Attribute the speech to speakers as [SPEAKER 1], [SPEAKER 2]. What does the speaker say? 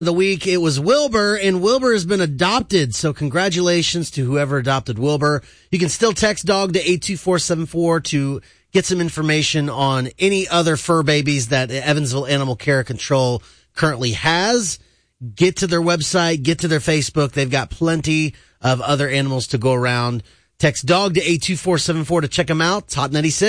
[SPEAKER 1] The week, it was Wilbur, and Wilbur has been adopted. So congratulations to whoever adopted Wilbur. You can still text dog to 82474 to get some information on any other fur babies that Evansville Animal Care Control currently has. Get to their website, get to their Facebook. They've got plenty of other animals to go around. Text dog to 82474 to check them out. It's Hot 96.